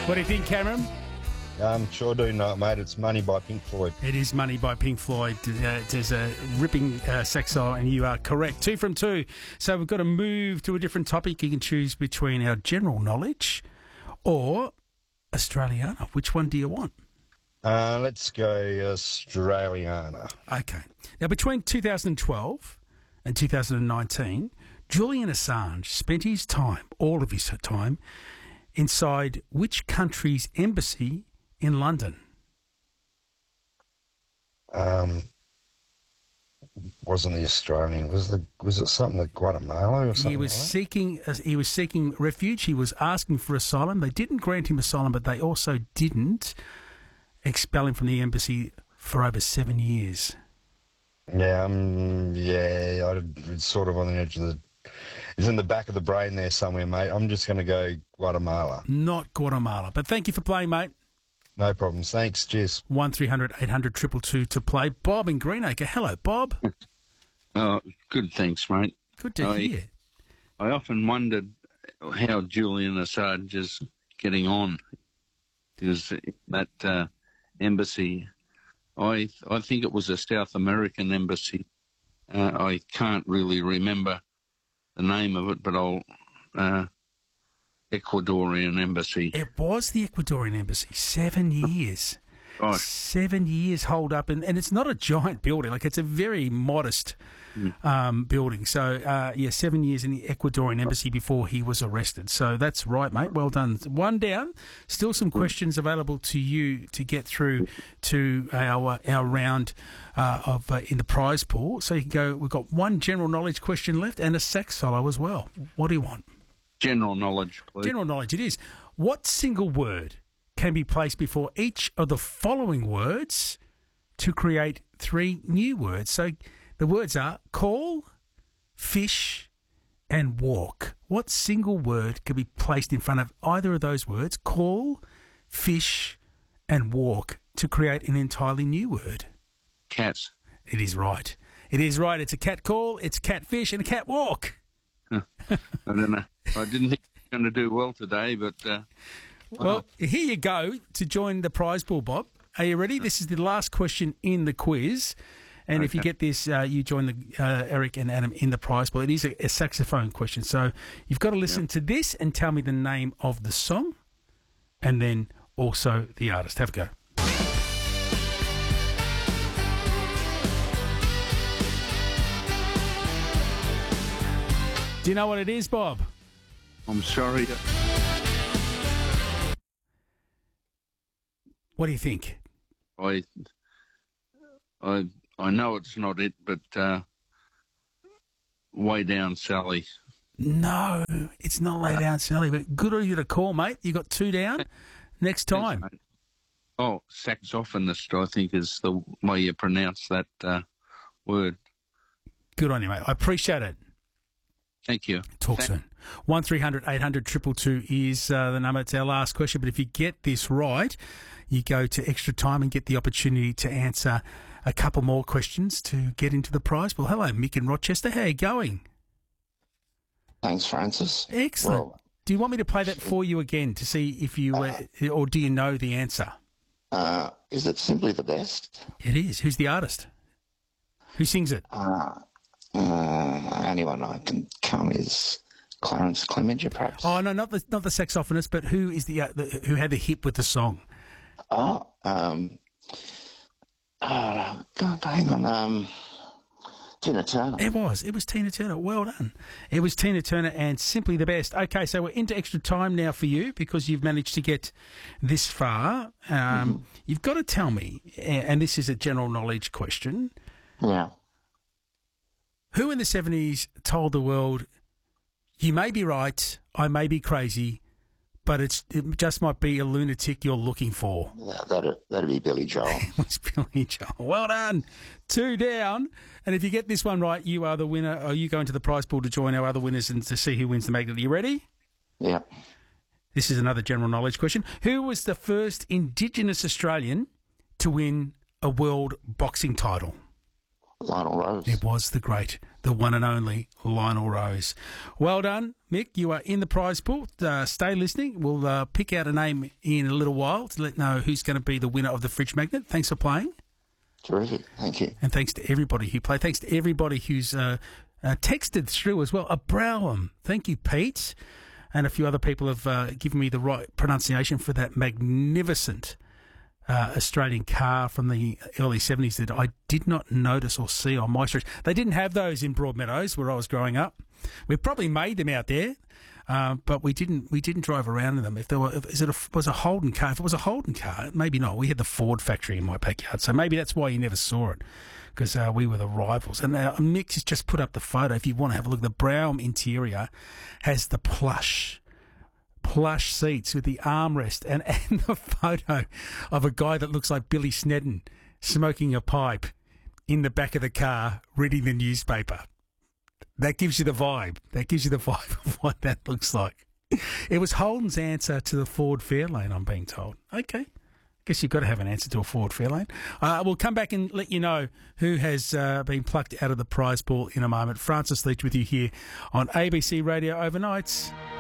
What do you think, Cameron? Sure do know it, mate. It's Money by Pink Floyd. It is Money by Pink Floyd. There's a ripping sax solo, and you are correct. 2 from 2. So we've got to move to a different topic. You can choose between our general knowledge or Australiana. Which one do you want? Let's go Australiana. Okay. Now, between 2012 and 2019, Julian Assange spent his time, all of his time, inside which country's embassy in London? Wasn't the Australian? Was it something like Guatemala or something? He was seeking refuge. He was asking for asylum. They didn't grant him asylum, but they also didn't expel him from the embassy for over 7 years. Yeah, it's sort of on the edge of the. It's in the back of the brain there somewhere, mate. I'm just going to go Guatemala. Not Guatemala, but thank you for playing, mate. No problems. Thanks. Cheers. 1300 800 222 to play. Bob in Greenacre. Hello, Bob. Oh, good, thanks, mate. Good to hear. I often wondered how Julian Assange is getting on, because that embassy, I think it was a South American embassy. I can't really remember the name of it, but Ecuadorian embassy. It was the Ecuadorian embassy. 7 years. Right. 7 years hold up, and it's not a giant building. Like, it's a very modest building. So, 7 years in the Ecuadorian embassy before he was arrested. So that's right, mate. Well done. 1 down. Still some questions available to you to get through to our round in the prize pool. So you can go. We've got 1 general knowledge question left and a sax solo as well. What do you want? General knowledge, please. General knowledge it is. What single word can be placed before each of the following words to create 3 new words? So the words are call, fish, and walk. What single word can be placed in front of either of those words, call, fish, and walk, to create an entirely new word? Cats. It is right. It is right. It's a cat call, it's catfish, and a cat walk. I don't know. I didn't think I was going to do well today, but... Well, here you go to join the prize pool, Bob. Are you ready? This is the last question in the quiz. And if you get this, you join Eric and Adam in the prize pool. It is a saxophone question. So you've got to listen to this and tell me the name of the song and then also the artist. Have a go. Do you know what it is, Bob? I'm sorry. What do you think? I know it's not it, but Way Down Sally. No, it's not Way Down Sally, but good of you to call, mate. You got 2 down. Next time. Thanks, mate. Saxophonist, I think, is the way you pronounce that word. Good on you, mate. I appreciate it. Thank you. Talk soon. 1300 800 222 is the number. It's our last question. But if you get this right, you go to extra time and get the opportunity to answer a couple more questions to get into the prize. Well, hello, Mick in Rochester. How are you going? Thanks, Francis. Excellent. Well, do you want me to play that for you again to see if you, or do you know the answer? Is it Simply the Best? It is. Who's the artist? Who sings it? Anyone I can come is Clarence Clemenger, perhaps. Oh no, not the saxophonist, but who is the who had the hit with the song? God, hang on. Tina Turner. It was Tina Turner. Well done. It was Tina Turner and Simply the Best. Okay, so we're into extra time now for you because you've managed to get this far. You've got to tell me, and this is a general knowledge question. Yeah. Who in the 70s told the world, you may be right, I may be crazy, but it just might be a lunatic you're looking for? That'd be Billy Joel. It was Billy Joel. Well done. 2 down. And if you get this one right, you are the winner. Or you go into the prize pool to join our other winners and to see who wins the magnet. Are you ready? Yeah. This is another general knowledge question. Who was the first Indigenous Australian to win a world boxing title? Lionel Rose. It was the great, the one and only Lionel Rose. Well done, Mick. You are in the prize pool. Stay listening. We'll pick out a name in a little while to let know who's going to be the winner of the fridge magnet. Thanks for playing. Terrific. Thank you. And thanks to everybody who played. Thanks to everybody who's texted through as well. Browham. Thank you, Pete. And a few other people have given me the right pronunciation for that magnificent Australian car from the early 70s that I did not notice or see on my street. They didn't have those in Broadmeadows where I was growing up. We probably made them out there, but we didn't drive around in them. If there was a Holden car, if it was a Holden car, maybe not. We had the Ford factory in my backyard, so maybe that's why you never saw it, because we were the rivals. And Mick has just put up the photo. If you want to have a look, the Browham interior has the plush seats with the armrest and the photo of a guy that looks like Billy Snedden smoking a pipe in the back of the car reading the newspaper. That gives you the vibe. That gives you the vibe of what that looks like. It was Holden's answer to the Ford Fairlane, I'm being told. Okay. Guess you've got to have an answer to a Ford Fairlane. We'll come back and let you know who has been plucked out of the prize pool in a moment. Francis Leach with you here on ABC Radio Overnights.